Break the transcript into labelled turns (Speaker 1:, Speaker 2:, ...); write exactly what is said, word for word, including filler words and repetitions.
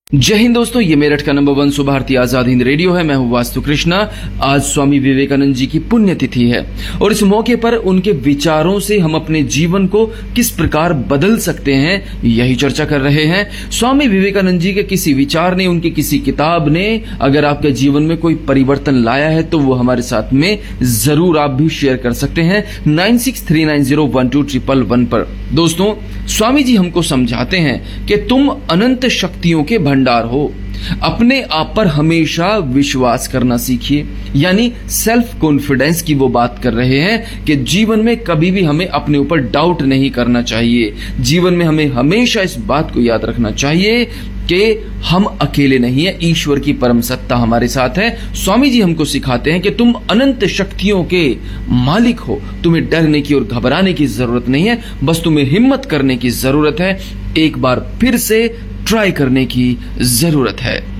Speaker 1: जय हिंद दोस्तों, ये मेरठ का नंबर वन सुबह भारतीय आजाद हिंद रेडियो है। मैं हूं वास्तु कृष्णा। आज स्वामी विवेकानंद जी की पुण्यतिथि है और इस मौके पर उनके विचारों से हम अपने जीवन को किस प्रकार बदल सकते हैं, यही चर्चा कर रहे हैं। स्वामी विवेकानंद जी के किसी विचार ने, उनकी किसी किताब ने अगर आपके जीवन में कोई परिवर्तन लाया है तो वो हमारे साथ में जरूर आप भी शेयर कर सकते हैं nine six three nine zero one two triple one पर। दोस्तों, स्वामी जी हमको समझाते हैं कि तुम अनंत शक्तियों के भंडार हो। अपने आप पर हमेशा विश्वास करना सीखिए, यानी सेल्फ कॉन्फिडेंस की वो बात कर रहे हैं कि जीवन में कभी भी हमें अपने ऊपर डाउट नहीं करना चाहिए। जीवन में हमें हमेशा इस बात को याद रखना चाहिए कि हम अकेले नहीं है, ईश्वर की परम सत्ता हमारे साथ है। स्वामी जी हमको सिखाते हैं कि तुम अनंत शक्तियों के मालिक हो, तुम्हें डरने की और घबराने की जरूरत नहीं है, बस तुम्हें हिम्मत करने की जरूरत है। एक बार फिर से ट्राई करने की जरूरत है।